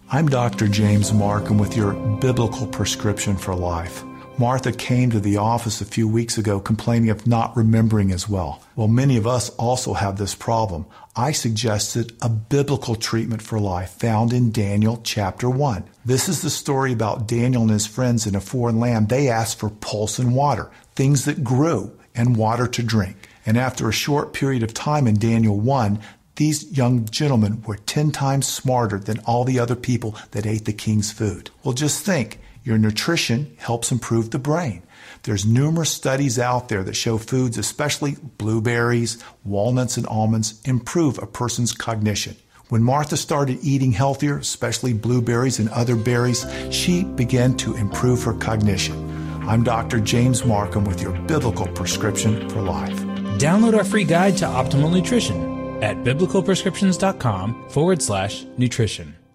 I'm Dr. James Markham with your biblical prescription for life. Martha came to the office a few weeks ago complaining of not remembering as well. Well, many of us also have this problem. I suggested a biblical treatment for life found in Daniel chapter 1. This is the story about Daniel and his friends in a foreign land. They asked for pulse and water, things that grew, and water to drink. And after a short period of time in Daniel 1, these young gentlemen were 10 times smarter than all the other people that ate the king's food. Well, just think. Your nutrition helps improve the brain. There's numerous studies out there that show foods, especially blueberries, walnuts, and almonds, improve a person's cognition. When Martha started eating healthier, especially blueberries and other berries, she began to improve her cognition. I'm Dr. James Markham with your biblical prescription for life. Download our free guide to optimal nutrition at biblicalprescriptions.com/nutrition.